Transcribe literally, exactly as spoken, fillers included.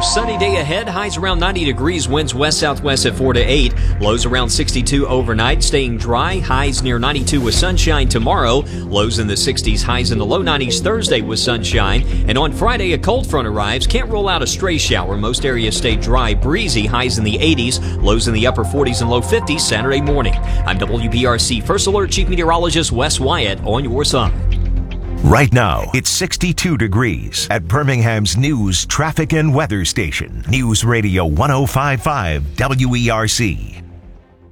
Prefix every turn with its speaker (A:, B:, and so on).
A: sunny day ahead. Highs around ninety degrees. Winds west-southwest at four to eight. Lows around sixty-two overnight. Staying dry. Highs near ninety-two with sunshine tomorrow. Lows in the sixties. Highs in the low nineties Thursday with sunshine. And on Friday, a cold front arrives. Can't rule out a stray shower. Most areas stay dry, breezy. Highs in the eighties. Lows in the upper forties and low fifties Saturday morning. I'm W B R C First Alert Chief Meteorologist Wes Wyatt on your side.
B: Right now, it's sixty-two degrees at Birmingham's news, traffic, and weather station. News Radio one oh five point five W E R C.